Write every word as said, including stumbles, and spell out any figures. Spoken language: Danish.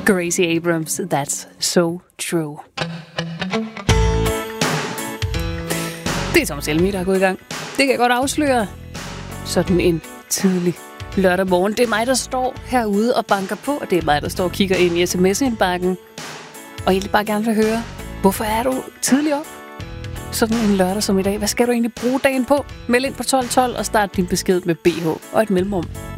Gracie Abrams, That's So True. Det er Thomas Helmig, der er gået i gang. Det kan jeg godt afsløre. Sådan en tidlig lørdag morgen. Det er mig, der står herude og banker på, og det er mig, der står og kigger ind i sms-indbakken. Og jeg vil bare gerne vil høre, hvorfor er du tidlig op? Sådan en lørdag som i dag. Hvad skal du egentlig bruge dagen på? Meld ind på tolv tolv og start din besked med B H og et mellemrum.